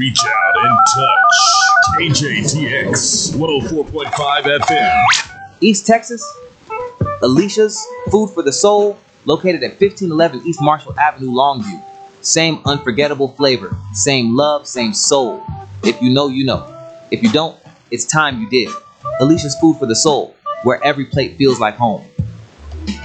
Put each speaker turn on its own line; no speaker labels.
reach out and touch. KJTX 104.5 FM.
East Texas, Alicia's Food for the Soul, located at 1511 East Marshall Avenue, Longview. Same unforgettable flavor, same love, same soul. If you know, you know. If you don't, it's time you did. Alicia's Food for the Soul, where every plate feels like home.